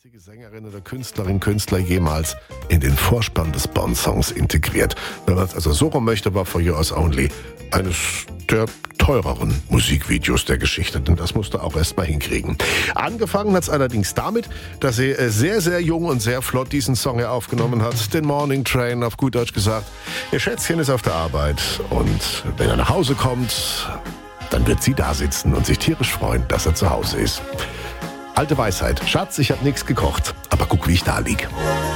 einzige Sängerin oder Künstler jemals in den Vorspann des Bond-Songs integriert. Wenn man es also so rum möchte, war For Yours Only eines der teureren Musikvideos der Geschichte, denn das musste auch erst mal hinkriegen. Angefangen hat es allerdings damit, dass sie sehr, sehr jung und sehr flott diesen Song hier aufgenommen hat, den Morning Train, auf gut Deutsch gesagt. Ihr Schätzchen ist auf der Arbeit und wenn er nach Hause kommt, dann wird sie da sitzen und sich tierisch freuen, dass er zu Hause ist. Alte Weisheit. Schatz, ich hab nichts gekocht, aber guck, wie ich da lieg.